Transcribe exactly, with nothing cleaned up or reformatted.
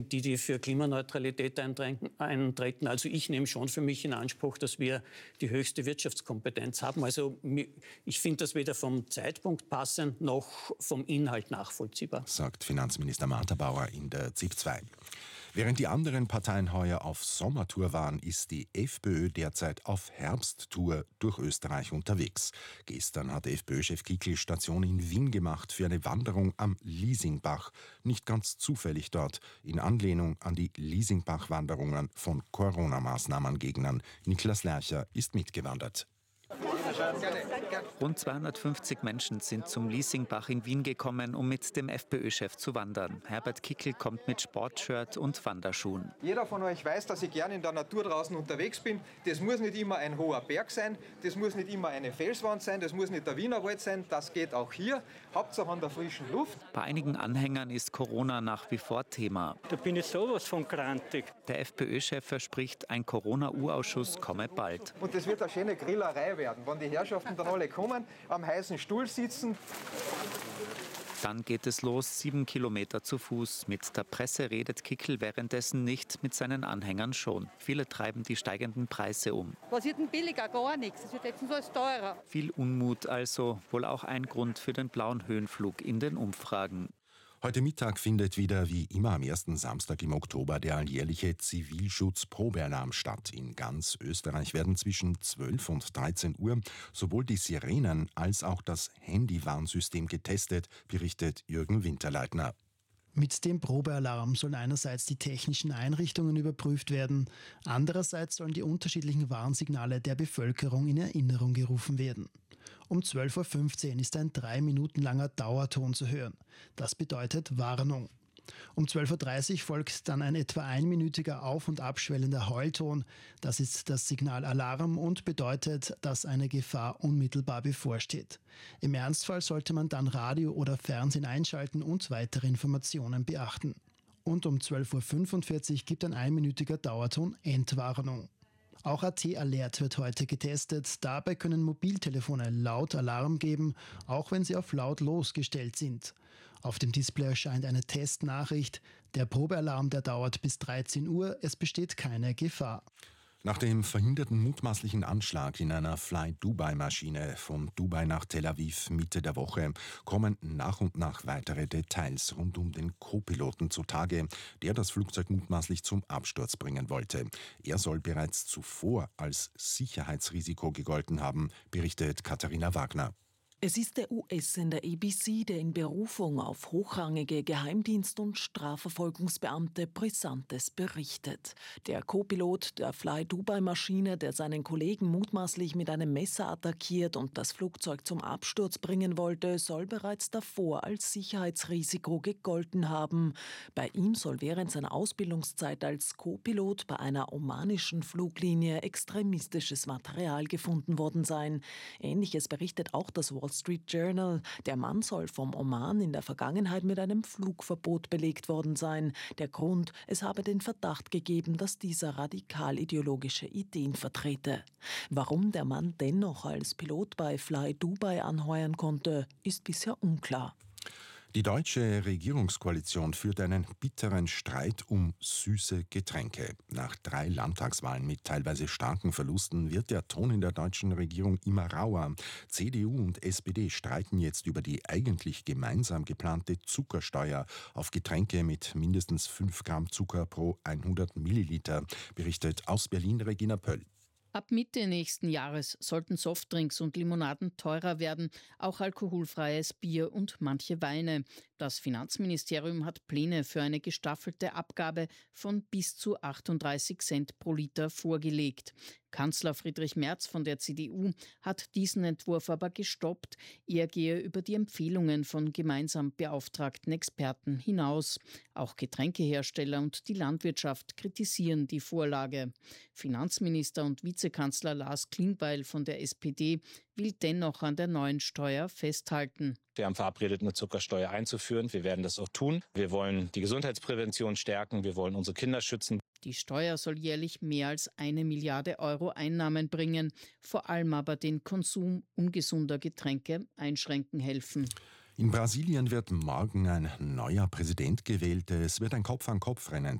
Die, die für Klimaneutralität eintreten. Also ich nehme schon für mich in Anspruch, dass wir die höchste Wirtschaftskompetenz haben. Also ich finde das weder vom Zeitpunkt passend noch vom Inhalt nachvollziehbar. Sagt Finanzminister Martha Bauer in der ZIP zwei. Während die anderen Parteien heuer auf Sommertour waren, ist die FPÖ derzeit auf Herbsttour durch Österreich unterwegs. Gestern hat FPÖ-Chef Kickl Station in Wien gemacht für eine Wanderung am Liesingbach. Nicht ganz zufällig dort, in Anlehnung an die Liesingbach-Wanderungen von Corona-Maßnahmengegnern. Niklas Lercher ist mitgewandert. Rund zweihundertfünfzig Menschen sind zum Liesingbach in Wien gekommen, um mit dem FPÖ-Chef zu wandern. Herbert Kickl kommt mit Sportshirt und Wanderschuhen. Jeder von euch weiß, dass ich gerne in der Natur draußen unterwegs bin. Das muss nicht immer ein hoher Berg sein, das muss nicht immer eine Felswand sein, das muss nicht der Wienerwald sein, das geht auch hier. Hauptsache an der frischen Luft. Bei einigen Anhängern ist Corona nach wie vor Thema. Da bin ich sowas von grantig. Der FPÖ-Chef verspricht, ein Corona-Urausschuss komme bald. Und das wird eine schöne Grillerei werden, wenn die Herrschaften dann alle kommen, am heißen Stuhl sitzen. Dann geht es los, sieben Kilometer zu Fuß. Mit der Presse redet Kickl währenddessen nicht, mit seinen Anhängern schon. Viele treiben die steigenden Preise um. Was wird denn billiger? Gar nichts. Es wird jetzt so alles teurer. Viel Unmut also, wohl auch ein Grund für den blauen Höhenflug in den Umfragen. Heute Mittag findet wieder wie immer am ersten Samstag im Oktober der alljährliche Zivilschutz-Probealarm statt. In ganz Österreich werden zwischen zwölf und dreizehn Uhr sowohl die Sirenen als auch das Handywarnsystem getestet, berichtet Jürgen Winterleitner. Mit dem Probealarm sollen einerseits die technischen Einrichtungen überprüft werden, andererseits sollen die unterschiedlichen Warnsignale der Bevölkerung in Erinnerung gerufen werden. Um zwölf Uhr fünfzehn ist ein drei Minuten langer Dauerton zu hören. Das bedeutet Warnung. Um zwölf Uhr dreißig folgt dann ein etwa einminütiger auf- und abschwellender Heulton. Das ist das Signal Alarm und bedeutet, dass eine Gefahr unmittelbar bevorsteht. Im Ernstfall sollte man dann Radio oder Fernsehen einschalten und weitere Informationen beachten. Und um zwölf Uhr fünfundvierzig gibt ein einminütiger Dauerton Entwarnung. Auch A T Alert wird heute getestet. Dabei können Mobiltelefone laut Alarm geben, auch wenn sie auf lautlos gestellt sind. Auf dem Display erscheint eine Testnachricht. Der Probealarm, der dauert bis dreizehn Uhr. Es besteht keine Gefahr. Nach dem verhinderten mutmaßlichen Anschlag in einer Fly-Dubai-Maschine von Dubai nach Tel Aviv Mitte der Woche kommen nach und nach weitere Details rund um den Co-Piloten zutage, der das Flugzeug mutmaßlich zum Absturz bringen wollte. Er soll bereits zuvor als Sicherheitsrisiko gegolten haben, berichtet Katharina Wagner. Es ist der U S-Sender A B C, der in Berufung auf hochrangige Geheimdienst- und Strafverfolgungsbeamte Brisantes berichtet. Der Co-Pilot der Fly-Dubai-Maschine, der seinen Kollegen mutmaßlich mit einem Messer attackiert und das Flugzeug zum Absturz bringen wollte, soll bereits davor als Sicherheitsrisiko gegolten haben. Bei ihm soll während seiner Ausbildungszeit als Co-Pilot bei einer omanischen Fluglinie extremistisches Material gefunden worden sein. Ähnliches berichtet auch das Wall Street Journal. Der Mann soll vom Oman in der Vergangenheit mit einem Flugverbot belegt worden sein. Der Grund, es habe den Verdacht gegeben, dass dieser radikal-ideologische Ideen vertrete. Warum der Mann dennoch als Pilot bei Fly Dubai anheuern konnte, ist bisher unklar. Die deutsche Regierungskoalition führt einen bitteren Streit um süße Getränke. Nach drei Landtagswahlen mit teilweise starken Verlusten wird der Ton in der deutschen Regierung immer rauer. C D U und S P D streiten jetzt über die eigentlich gemeinsam geplante Zuckersteuer auf Getränke mit mindestens fünf Gramm Zucker pro hundert Milliliter, berichtet aus Berlin Regina Pöll. Ab Mitte nächsten Jahres sollten Softdrinks und Limonaden teurer werden, auch alkoholfreies Bier und manche Weine. Das Finanzministerium hat Pläne für eine gestaffelte Abgabe von bis zu achtunddreißig Cent pro Liter vorgelegt. Kanzler Friedrich Merz von der C D U hat diesen Entwurf aber gestoppt. Er gehe über die Empfehlungen von gemeinsam beauftragten Experten hinaus. Auch Getränkehersteller und die Landwirtschaft kritisieren die Vorlage. Finanzminister und Vizekanzler Lars Klingbeil von der S P D will dennoch an der neuen Steuer festhalten. Wir haben verabredet, eine Zuckersteuer einzuführen. Wir werden das auch tun. Wir wollen die Gesundheitsprävention stärken. Wir wollen unsere Kinder schützen. Die Steuer soll jährlich mehr als eine Milliarde Euro Einnahmen bringen, vor allem aber den Konsum ungesunder Getränke einschränken helfen. In Brasilien wird morgen ein neuer Präsident gewählt. Es wird ein Kopf-an-Kopf-Rennen